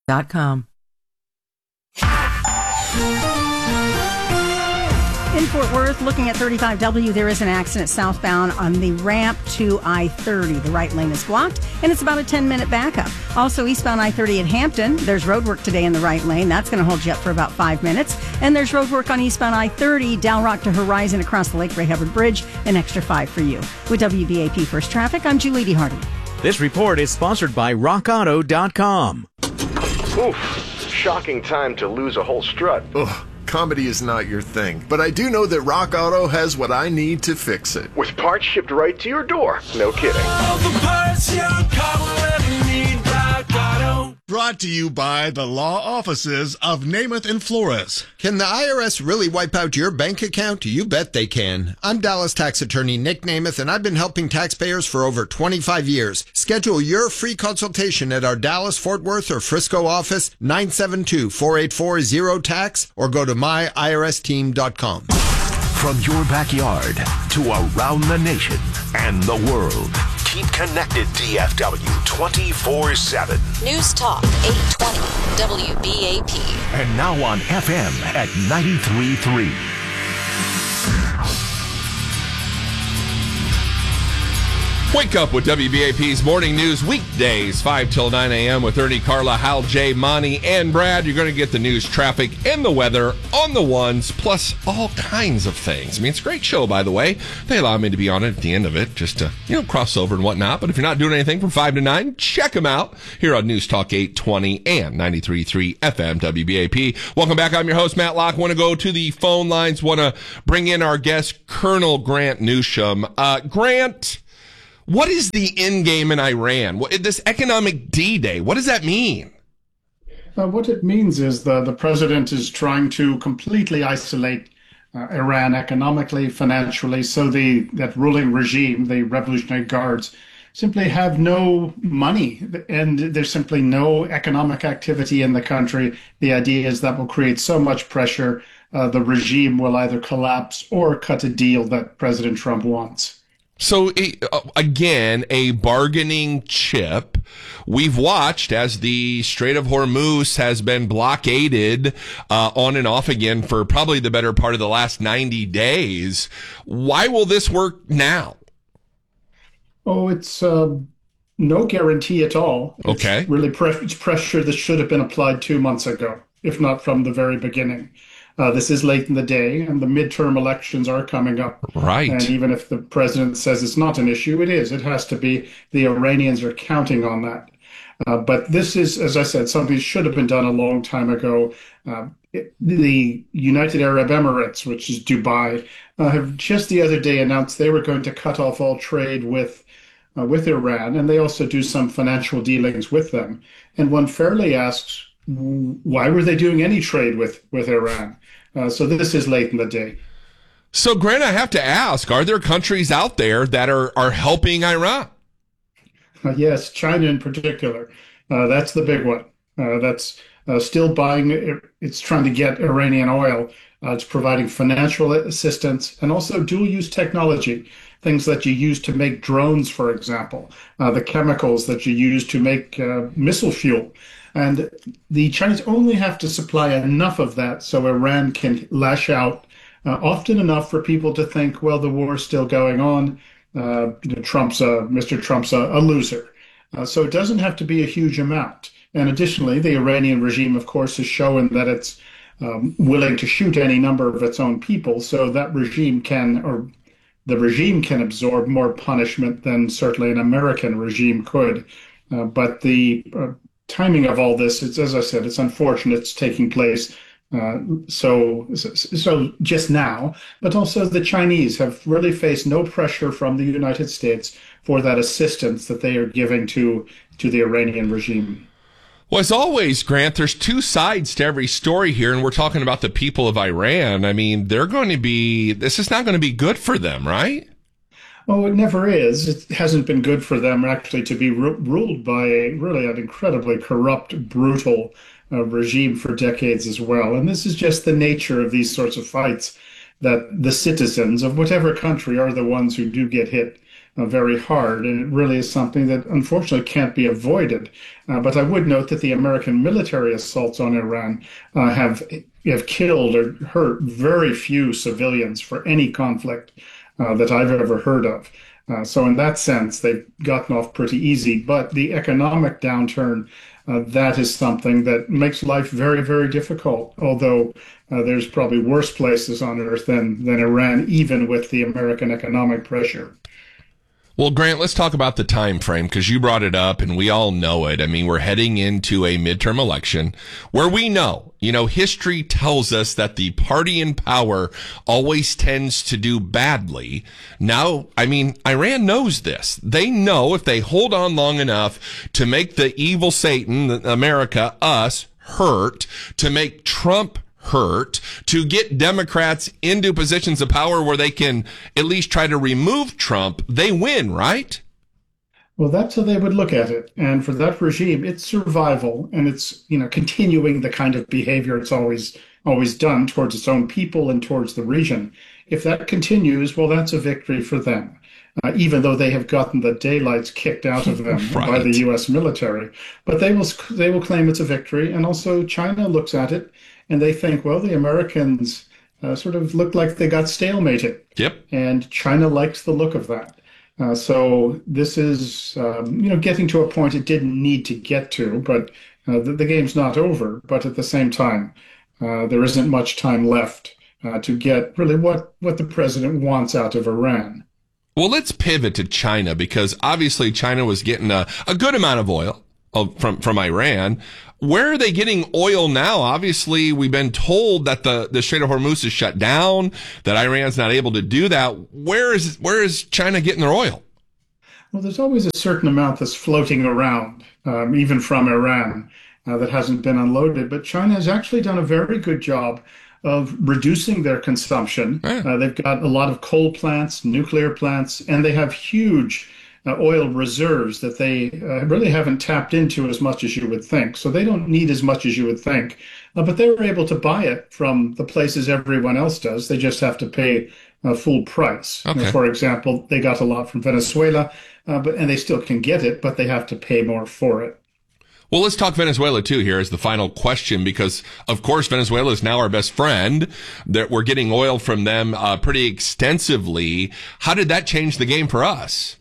Com. In Fort Worth, looking at 35W, there is an accident southbound on the ramp to I-30. The right lane is blocked, and it's about a 10-minute backup. Also, eastbound I-30 at Hampton, there's road work today in the right lane. That's going to hold you up for about 5 minutes. And there's road work on eastbound I-30, Dow Rock to Horizon across the Lake Ray Hubbard Bridge, an extra 5 for you. With WBAP First Traffic, I'm Julie D. Hardy. This report is sponsored by RockAuto.com. Oof, shocking time to lose a whole strut. Ugh. Comedy is not your thing, but I do know that Rock Auto has what I need to fix it. With parts shipped right to your door. No kidding. All the parts your car will ever need, Rock Auto. Brought to you by the law offices of Namath and Flores. Can the IRS really wipe out your bank account? You bet they can. I'm Dallas tax attorney Nick Namath, and I've been helping taxpayers for over 25 years. Schedule your free consultation at our Dallas, Fort Worth, or Frisco office, 972-484-0TAX, or go to myirsteam.com. From your backyard to around the nation and the world. Keep connected, DFW 24/7. News Talk 820 WBAP. And now on FM at 93.3. Wake up with WBAP's Morning News weekdays, 5 till 9 a.m. with Ernie, Carla, Hal, Jay, Monty, and Brad. You're going to get the news, traffic, and the weather on the ones, plus all kinds of things. I mean, it's a great show, by the way. They allow me to be on it at the end of it, just to, cross over and whatnot. But if you're not doing anything from 5 to 9, check them out here on News Talk 820 and 93.3 FM WBAP. Welcome back. I'm your host, Matt Locke. Want to go to the phone lines. Want to bring in our guest, Colonel Grant Newsham. Grant, what is the end game in Iran? This economic D-Day, what does that mean? What it means is the president is trying to completely isolate Iran economically, financially, so that ruling regime, the Revolutionary Guards, simply have no money, and there's simply no economic activity in the country. The idea is that will create so much pressure, the regime will either collapse or cut a deal that President Trump wants. So, again, a bargaining chip. We've watched as the Strait of Hormuz has been blockaded on and off again for probably the better part of the last 90 days. Why will this work now? Oh, it's no guarantee at all. Okay. It's really it's pressure that should have been applied 2 months ago, if not from the very beginning. This is late in the day, and the midterm elections are coming up. Right. And even if the president says it's not an issue, it is. It has to be. The Iranians are counting on that. But this is, as I said, something that should have been done a long time ago. The United Arab Emirates, which is Dubai, have just the other day announced they were going to cut off all trade with Iran, and they also do some financial dealings with them. And one fairly asks, why were they doing any trade with Iran? So this is late in the day. So, Grant, I have to ask, are there countries out there that are helping Iran? Yes, China in particular. That's the big one. That's still buying. It's trying to get Iranian oil. It's providing financial assistance and also dual-use technology, things that you use to make drones, for example, the chemicals that you use to make missile fuel. And the Chinese only have to supply enough of that so Iran can lash out often enough for people to think, well, the war is still going on. Mr. Trump's a loser. So it doesn't have to be a huge amount. And additionally, the Iranian regime, of course, has shown that it's willing to shoot any number of its own people. So that regime the regime can absorb more punishment than certainly an American regime could. But the timing of all this, as I said, it's unfortunate it's taking place so just now, but also the Chinese have really faced no pressure from the United States for that assistance that they are giving to the Iranian regime. Well, as always, Grant, there's two sides to every story here, and we're talking about the people of Iran. I mean, this is not going to be good for them, right? Oh, it never is. It hasn't been good for them, actually, to be ruled by really an incredibly corrupt, brutal regime for decades as well. And this is just the nature of these sorts of fights, that the citizens of whatever country are the ones who do get hit. very hard, and it really is something that unfortunately can't be avoided. But I would note that the American military assaults on Iran have killed or hurt very few civilians for any conflict that I've ever heard of. So in that sense, they've gotten off pretty easy. But the economic downturn, that is something that makes life very, very difficult, although there's probably worse places on earth than Iran, even with the American economic pressure. Well, Grant, let's talk about the time frame, because you brought it up and we all know it. I mean, we're heading into a midterm election where we know, history tells us that the party in power always tends to do badly. Now, Iran knows this. They know if they hold on long enough to make the evil Satan, America, us, hurt, to make Trump hurt, to get Democrats into positions of power where they can at least try to remove Trump, they win, right? Well, that's how they would look at it. And for that regime, it's survival, and it's, continuing the kind of behavior it's always done towards its own people and towards the region. If that continues, well, that's a victory for them. Even though they have gotten the daylights kicked out of them right. by the U.S. military. But they will claim it's a victory. And also China looks at it and they think, well, the Americans sort of look like they got stalemated. Yep. And China likes the look of that. So this is, getting to a point it didn't need to get to, but the game's not over. But at the same time, there isn't much time left to get really what the president wants out of Iran. Well, let's pivot to China, because obviously China was getting a good amount of oil from Iran. Where are they getting oil now? Obviously, we've been told that the Strait of Hormuz is shut down, that Iran's not able to do that. Where is China getting their oil? Well, there's always a certain amount that's floating around, even from Iran, that hasn't been unloaded. But China has actually done a very good job of reducing their consumption. They've got a lot of coal plants, nuclear plants, and they have huge oil reserves that they really haven't tapped into as much as you would think. So they don't need as much as you would think. But they were able to buy it from the places everyone else does. They just have to pay full price. Okay. For example, they got a lot from Venezuela, and they still can get it, but they have to pay more for it. Well, let's talk Venezuela, too, here as the final question, because, of course, Venezuela is now our best friend. That we're getting oil from them pretty extensively. How did that change the game for us?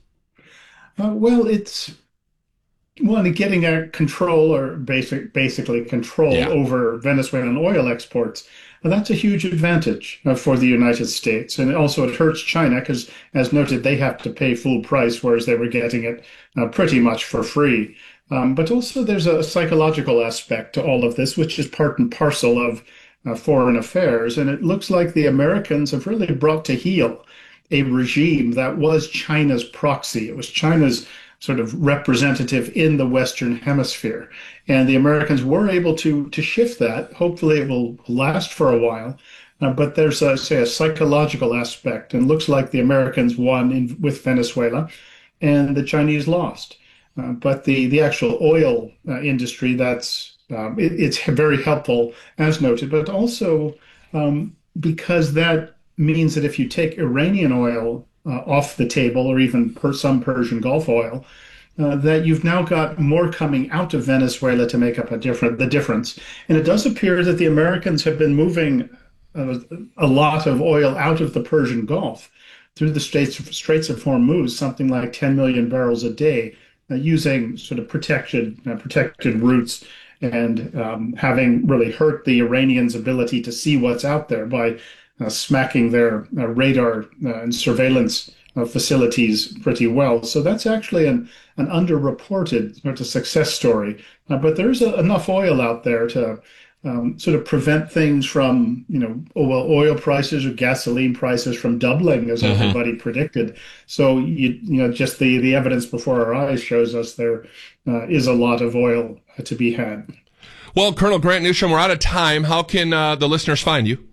It's getting a control, or basically control over Venezuelan oil exports. That's a huge advantage for the United States. And also it hurts China because, as noted, they have to pay full price, whereas they were getting it pretty much for free. But also there's a psychological aspect to all of this, which is part and parcel of foreign affairs. And it looks like the Americans have really brought to heel a regime that was China's proxy. It was China's sort of representative in the Western Hemisphere. And the Americans were able to shift that. Hopefully it will last for a while. But there's, a psychological aspect. And it looks like the Americans won with Venezuela and the Chinese lost. But the actual oil industry, it's very helpful, as noted, but also because that means that if you take Iranian oil off the table, or even some Persian Gulf oil, that you've now got more coming out of Venezuela to make up the difference. And it does appear that the Americans have been moving a lot of oil out of the Persian Gulf through the Straits of Hormuz, something like 10 million barrels a day, using sort of protected routes, and having really hurt the Iranians' ability to see what's out there by smacking their radar and surveillance facilities pretty well. So that's actually an underreported sort of success story. But there's enough oil out there to sort of prevent things from, oil prices or gasoline prices from doubling, as everybody predicted. So, just the evidence before our eyes shows us there is a lot of oil to be had. Well, Colonel Grant Newsham, we're out of time. How can the listeners find you?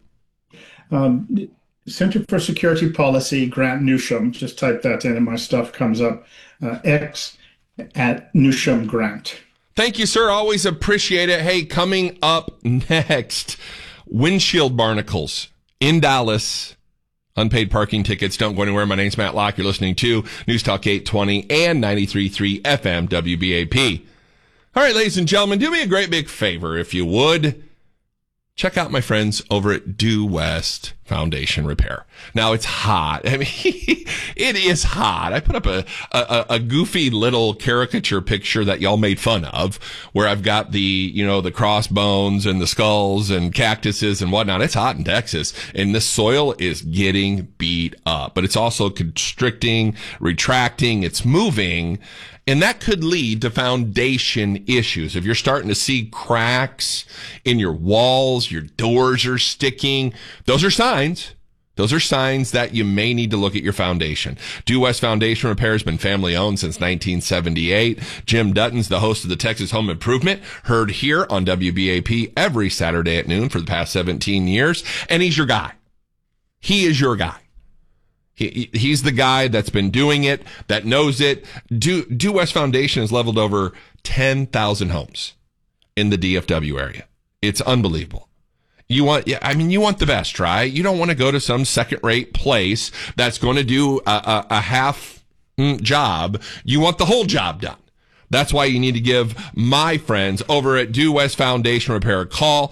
Center for Security Policy, Grant Newsham. Just type that in and my stuff comes up. X at Newsham Grant. Thank you, sir. Always appreciate it. Hey, coming up next, windshield barnacles in Dallas Unpaid parking tickets don't go anywhere. My name's Matt Locke. You're listening to News Talk 820 and 93.3 FM WBAP. All right, ladies and gentlemen, do me a great big favor, if you would. Check out my friends over at Due West Foundation Repair. Now, it's hot. I mean, it is hot. I put up a goofy little caricature picture that y'all made fun of, where I've got the crossbones and the skulls and cactuses and whatnot. It's hot in Texas, and the soil is getting beat up, but it's also constricting, retracting, it's moving. And that could lead to foundation issues. If you're starting to see cracks in your walls, your doors are sticking, those are signs. Those are signs that you may need to look at your foundation. Due West Foundation Repair has been family owned since 1978. Jim Dutton's the host of the Texas Home Improvement, heard here on WBAP every Saturday at noon for the past 17 years. And he's your guy. He is your guy. He's the guy that's been doing it, that knows it. Due West Foundation has leveled over 10,000 homes in the DFW area. It's unbelievable. You want the best, right? You don't want to go to some second-rate place that's going to do a half job. You want the whole job done. That's why you need to give my friends over at Due West Foundation Repair a call,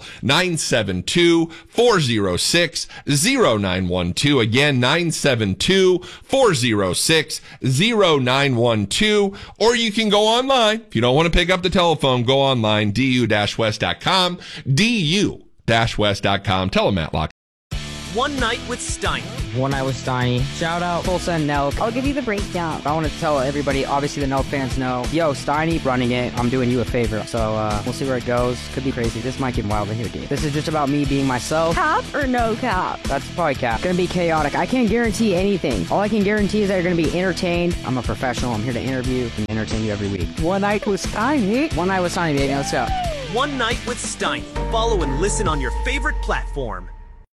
972-406-0912. Again, 972-406-0912. Or you can go online. If you don't want to pick up the telephone, go online, du-west.com, du-west.com. Tell them Matt Locke. One Night with Steiny. One Night with Steiny. Shout out Tulsa and Nelk. I'll give you the breakdown. I want to tell everybody, obviously the Nelk fans know, yo, Steiny running it, I'm doing you a favor. So we'll see where it goes. Could be crazy. This might get wild in here, dude. This is just about me being myself. Cap or no cap? That's probably cap. Gonna be chaotic. I can't guarantee anything. All I can guarantee is that you're gonna be entertained. I'm a professional. I'm here to interview and entertain you every week. One Night with Steiny. One Night with Steiny, baby. Let's go. One Night with Steiny. Follow and listen on your favorite platform.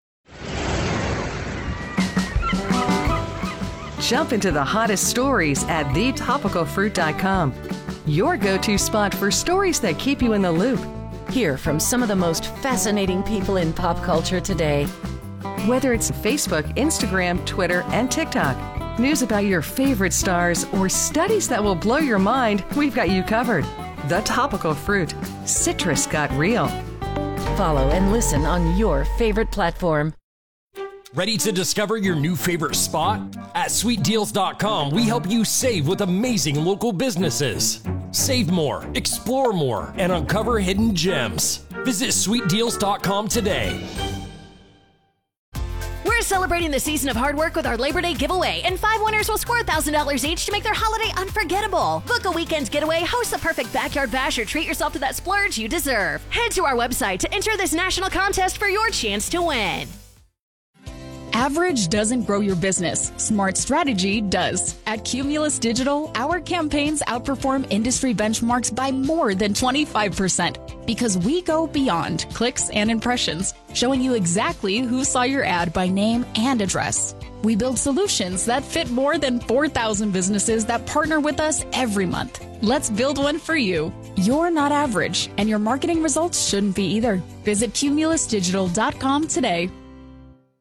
Jump into the hottest stories at thetopicalfruit.com. Your go-to spot for stories that keep you in the loop. Hear from some of the most fascinating people in pop culture today. Whether it's Facebook, Instagram, Twitter, and TikTok, news about your favorite stars, or studies that will blow your mind, we've got you covered. The Topical Fruit. Citrus got real. Follow and listen on your favorite platform. Ready to discover your new favorite spot? At sweetdeals.com, we help you save with amazing local businesses. Save more, explore more, and uncover hidden gems. Visit sweetdeals.com today. We're celebrating the season of hard work with our Labor Day giveaway, and 5 winners will score $1,000 each to make their holiday unforgettable. Book a weekend getaway, host the perfect backyard bash, or treat yourself to that splurge you deserve. Head to our website to enter this national contest for your chance to win. Average doesn't grow your business. Smart strategy does. At Cumulus Digital, our campaigns outperform industry benchmarks by more than 25% because we go beyond clicks and impressions, showing you exactly who saw your ad by name and address. We build solutions that fit more than 4,000 businesses that partner with us every month. Let's build one for you. You're not average, and your marketing results shouldn't be either. Visit cumulusdigital.com today.